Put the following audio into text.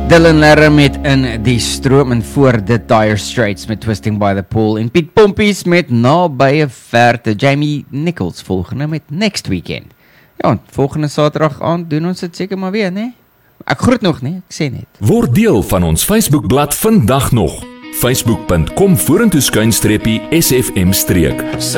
Dylan Lerre met In die Stroom en voor The Dire Straits met Twisting by the Pool en Piet Pompies met Nabye Verte. Jamie Nichols volgende met Next Weekend. Ja, volgende Saterdag aand doen ons dit seker maar weer, né? Ek groet nog, né? Ek sê net. Word deel van ons Facebookblad vandag nog. Facebook.com/SFM-streek.